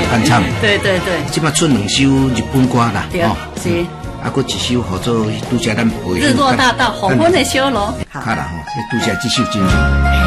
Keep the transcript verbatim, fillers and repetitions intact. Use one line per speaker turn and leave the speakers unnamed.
翻唱。
对对对。
即摆出两首日本歌啦，
哦，是。
啊，佫一首叫做拄则咱背。
日落大道，黄昏的小楼。
好啦吼，拄则这首真。